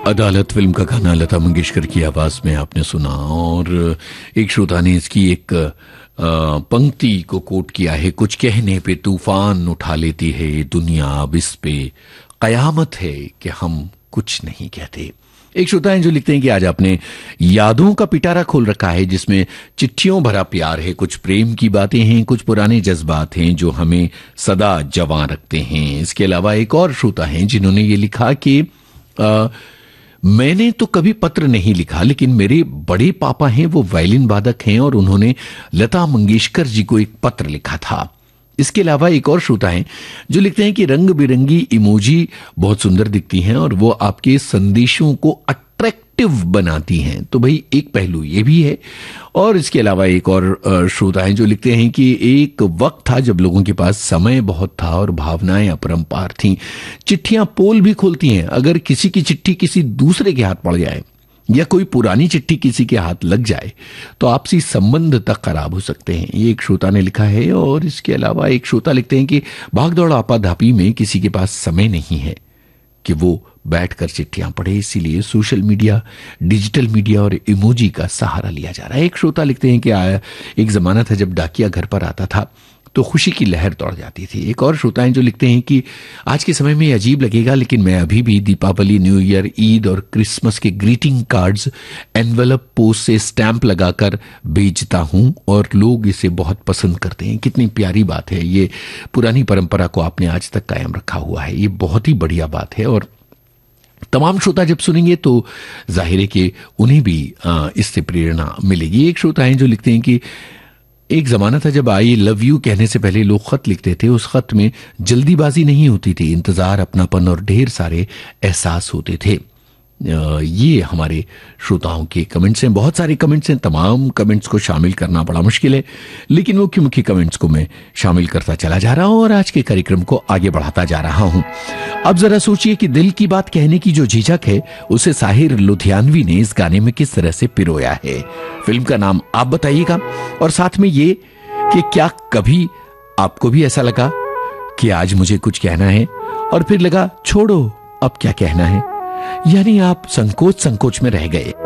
अदालत फिल्म का गाना लता मंगेशकर की आवाज में आपने सुना। और एक श्रोता ने इसकी एक पंक्ति को कोट किया है, कुछ कहने पे तूफान उठा लेती है ये दुनिया, अब इस पे कयामत है कि हम कुछ नहीं कहते। एक श्रोता है जो लिखते हैं कि आज आपने यादों का पिटारा खोल रखा है जिसमें चिट्ठियों भरा प्यार है, कुछ प्रेम की बातें हैं, कुछ पुराने जज्बात हैं जो हमें सदा जवां रखते हैं। इसके अलावा एक और श्रोता है जिन्होंने ये लिखा कि मैंने तो कभी पत्र नहीं लिखा, लेकिन मेरे बड़े पापा हैं, वो वायलिन वादक हैं और उन्होंने लता मंगेशकर जी को एक पत्र लिखा था। इसके अलावा एक और श्रोता है जो लिखते हैं कि रंग बिरंगी इमोजी बहुत सुंदर दिखती हैं और वो आपके संदेशों को अट्रैक्टिव बनाती हैं। तो भाई एक पहलू ये भी है। और इसके अलावा एक और श्रोता है जो लिखते हैं कि एक वक्त था जब लोगों के पास समय बहुत था और भावनाएं अपरंपार थीं। चिट्ठियां पोल भी खोलती हैं, अगर किसी की चिट्ठी किसी दूसरे के हाथ पड़ जाए या कोई पुरानी चिट्ठी किसी के हाथ लग जाए तो आपसी संबंध तक खराब हो सकते हैं। ये एक श्रोता ने लिखा है। और इसके अलावा एक श्रोता लिखते हैं कि भागदौड़ आपाधापी में किसी के पास समय नहीं है कि वो बैठकर चिट्ठियां पढ़े, इसीलिए सोशल मीडिया, डिजिटल मीडिया और इमोजी का सहारा लिया जा रहा है। एक श्रोता लिखते हैं कि एक जमाना था जब डाकिया घर पर आता था तो खुशी की लहर दौड़ जाती थी। एक और श्रोता हैं जो लिखते हैं कि आज के समय में अजीब लगेगा, लेकिन मैं अभी भी दीपावली, न्यू ईयर, ईद और क्रिसमस के ग्रीटिंग कार्ड्स एनवेलप पोस्ट से स्टैंप लगाकर भेजता हूं और लोग इसे बहुत पसंद करते हैं। कितनी प्यारी बात है, ये पुरानी परंपरा को आपने आज तक कायम रखा हुआ है, ये बहुत ही बढ़िया बात है। और तमाम श्रोता जब सुनेंगे तो जाहिर है कि उन्हें भी इससे प्रेरणा मिलेगी। एक श्रोता हैं जो लिखते हैं कि एक जमाना था जब आई लव यू कहने से पहले लोग खत लिखते थे, उस खत में जल्दीबाजी नहीं होती थी, इंतजार, अपनापन और ढेर सारे एहसास होते थे। ये हमारे श्रोताओं के कमेंट्स हैं, बहुत सारे कमेंट्स हैं, तमाम कमेंट्स को शामिल करना बड़ा मुश्किल है, लेकिन मुख्य मुख्य कमेंट्स को मैं शामिल करता चला जा रहा हूं और आज के कार्यक्रम को आगे बढ़ाता जा रहा हूं। अब जरा सोचिए कि दिल की बात कहने की जो झिझक है उसे साहिर लुधियानवी ने इस गाने में किस तरह से पिरोया है। फिल्म का नाम आप बताइएगा और साथ में ये कि क्या कभी आपको भी ऐसा लगा कि आज मुझे कुछ कहना है और फिर लगा छोड़ो अब क्या कहना है, यानी आप संकोच में रह गए।